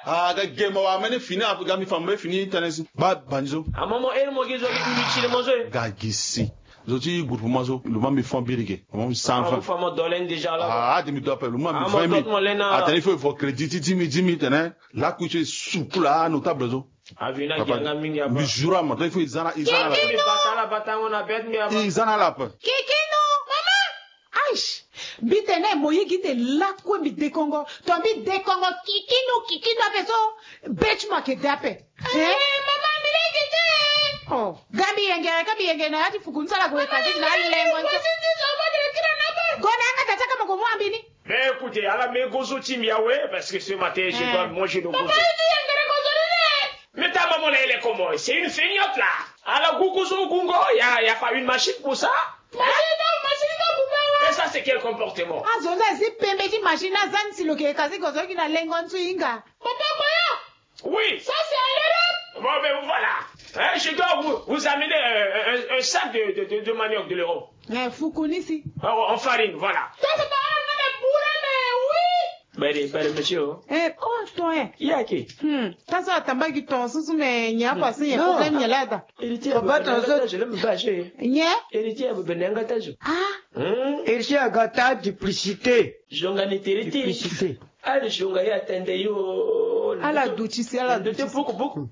Ah, ga game wa mene fini ga mi fambe fini tenesi. Ba banjo. A maman elle mo gizo inutile manger. Ga gisi. Zoti groupe mazo le ma mi font birike. Mon 100 francs. Famo dolen déjà là. Ah, demi dope le ma mi 20 000. Attends, il faut crédit 10 000 tene. La couche souple là notable zo. Avina ganga mingi aba. Mi jura mo, il faut izana la. Bata on a bet mi aba. Izana la pa. Kikino, maman. Aish. Bitene moyi gite la ko mi de Congo. To mi de Congo kikino peso. Benchmark e dape. Maman mi le gite. Oh, gabi yenge na ati fukunsa ko kazi na lengo. Gona anga tata kama ko mwambini. Mais écoutez, à la mégozo timiawe parce que ce matin je dois manger le gozo. Mais ta maman elle est comment? C'est une feignotte là. À la gogozo gungo, y a pas une machine pour ça? Mais ça c'est quel comportement? Ah zonza si pembe di machine azan si lo ke kazi gozo ki na lengo nsuinga. Papa moya. Oui. Ça c'est à l'Europe. Bon ben voilà. Hein, je dois vous amener un sac de manioc de l'Europe. Fukunisi. En farine, voilà. Ça c'est pas Bari monsieur. Oh, toi. Yaki. Tasa tambaki ton susu me nya pasi ya problème ya lada. Héritier bata je l'aime pas chez. Nya? Héritier benenga tajo. Ah. Héritier agata duplicité. Jonga ni héritier. Duplicité. Ale jonga ya tende yo. Ala duchisi ala duchisi. Beaucoup.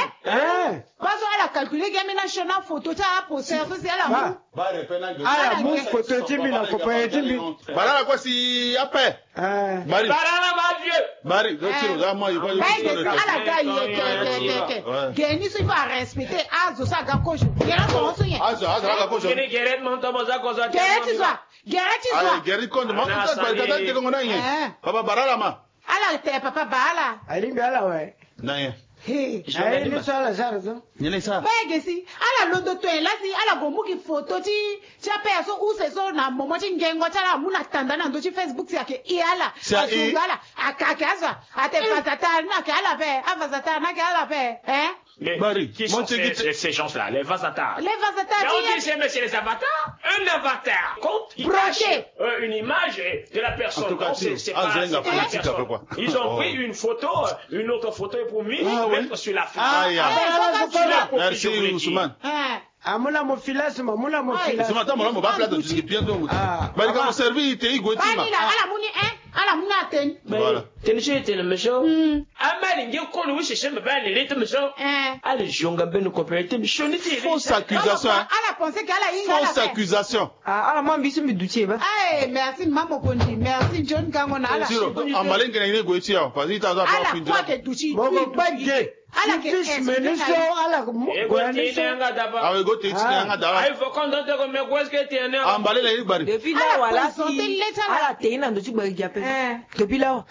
Bazo ala calculer game na shona photo ta poster so ala mu. Ba repena go. Ala mu photo timi na kopaya timi. Bara kwa si ape. Bari. Barana ma vieux. Bari, docteur, za moi il va ala ga yeke. Geni so va respecter azo sa ga kojo. Gera so so yen. Azo ga kojo. Geni geret monta moza koza. Gereti so. Ala geri kon mo ko ba tata te ngona yen. Papa barala ma. Ala te papa bala. Ali ngala we. Na yen. Hey, ni sala zo. Nyele sa. Begesi, ala londo to elasi, ala gomuki photo ti chape so use so na momo ti ngengo tala muna tanda na ndo ti Facebook yake iala. Azungala, akake azwa, ate vasata na ke ala pe, avasata na ke ala pe, Mais qui sont ces gens-là, les vasatars? Les vasatars. Mais on dit c'est les avatars. Un avatar compte broché une image de la personne. En tout cas, c'est pas la personne. Ils ont pris une photo, une autre photo pour mettre sur la fiche. Merci Ousmane. Amuna mo filas mamuna mo filas. Ce matin mon va plateau tu bien donc. Bari ka servi te igoti ma. Bani la ala muni ala muna ten. Voilà. Tenje te le monsieur. Amali ngi ko no wishe me ba le te monsieur. Allez jonga ben coopérative shoniti. Fausse accusation. Ala pensé qu'ala inga. Fausse accusation. Ala mo bisu mi dutie ba. Merci maman Kondi. Merci John Kangona ala. Ambalen ngene ne go eti parce que ta za pas fin. Ala quoi que duchi. Mo bagge. Ala ke ministre ala awe go te tina nga dawa ai faut qu'on donne comme mais qu'est-ce que tu es né ambale la ibari depuis là wala si ala te ina ndo chigba jape depuis là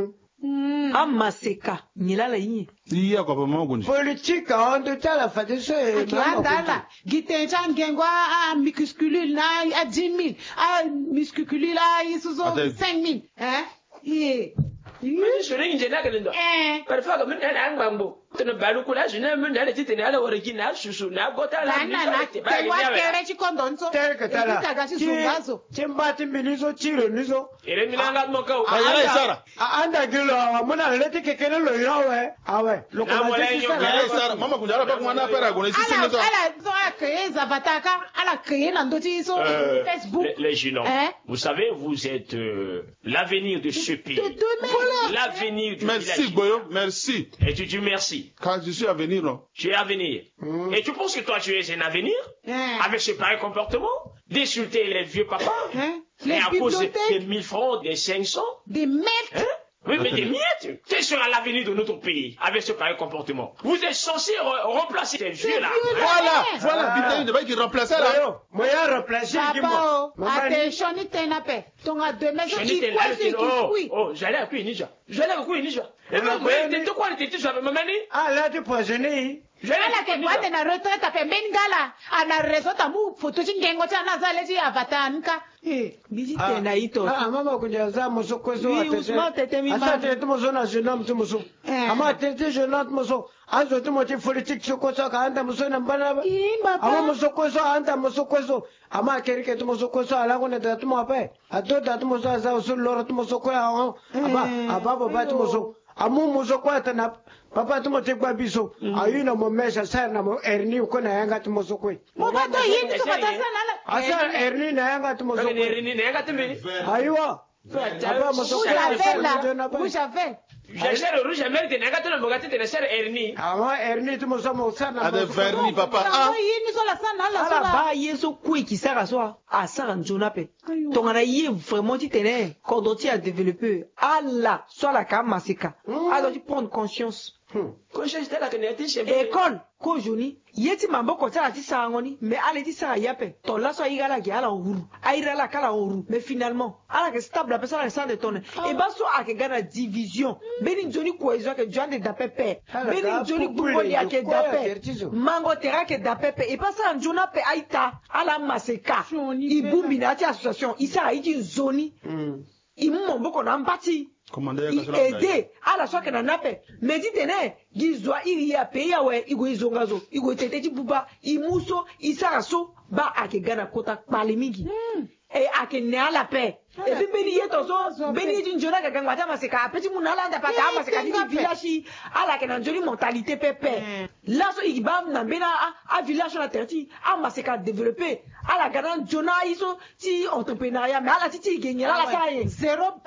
amaseka nyilala yin iya kwa mama gundi politique on de tala fade so e mandala gite changengwa minuscule na a 10 000 minuscule la isuzo 5 000 mais je n'ai rien à dire parfois comme un angbango tene balu kula je n'ai même dit tene ala original chouchou na gota la te wa kere chi kondonso tere tala chimba timbinizo chiro nizo ere minanga moka ayala isara anda gilo muna leti kekene lo yawe awe lokala isara mama kunjara pa kumana pera gone sisi nizo ala so créer zavataka ala créer na ndoti so Facebook les jeunes vous savez vous êtes l'avenir de ce pays l'avenir du village. Merci Boyo, merci. Et tu dis merci. Quand je suis à venir, non? Tu es à venir. Et tu penses que toi tu es un avenir avec ce pareil comportement? D'insulter les vieux papas et à cause des 1000 francs, des 500? Des miettes? Oui, mais des miettes. Tu seras l'avenir de notre pays avec ce pareil comportement. Vous êtes censé remplacer ces vieux-là. Voilà, putain, il devait qu'il remplace là. Moi, il a remplacé. Papa, attention, il t'en a pas. Ton a deux maisons qui couillent. Oh, j'allais à Kouinija. Et de quoi était-tu sur ma manie? Ah, là, tu poisonné. Ala ke kwate na retraite pembeni ngala ana resota mu photo chingengo chana zale ji avatanka biji tena ito mama kunjaza musokozo atete asate tumozo na jeune tumozo ama tete jeune tumozo azo tumochi politique sokozo kaanda muso na mbana ama musokozo anda musokozo ama kerike tumozo kozo alango na datu mape ato datu muso aza usul loro tumozo ko ama ababo ba tumozo amu muso kwata na papa tumo te kwa biso ayuna mo mesha sana na mo erni uko na yanga tumo so kwe mo ba to yindi to bata sana la asa erni na yanga tumo so kwe erni na yanga tumbi aywa papa mo so kwe busha fe J'achète le rouge, jamais tu n'as qu'à te le mogater, tu n'as pas erni. Ah, erni, tu me sens mon sang. Ah, de verni, papa. Ah, il nous a la sana, la sana. Ba yeso kui qui sert à soi, à sara njonape. Ton anaïe vraiment tu tenais, quand à développer. Allah, soit la kamasika. Alors tu prends conscience. Conscience de la connaissance. École, ko joni, yeti mambo ko tara ti sangoni, mais ale ti sara yape. Ton la so igala ki ala ouru. Aira la kala ouru, mais finalement, ala que stable la personne sans de tonne. Et ba so ake gana division. Beni joni cohésion que Joan da pepe. Beni joni kuboli ake dape. Mango tera ke da pepe. Et pas ça en jona pe aita ala maseka. Ibumbi na ti association, isa iti zoni. Imu mambo ko na mbati. Aider à la soirée na nape mais dit tene gizwa iri ya pe ya we igo izongazo igo tete ti buba imuso isaraso ba akegana kota pale mingi et akene ala pe et puis beni yeto so beni jinjona ka gangwata maseka petit munala nda pata maseka di village ala ke na joli mentalité pepe là so igba na bena a village na terti a maseka développer ala gana jona iso ti entrepreneuriat mais ala ti gagner la sa 0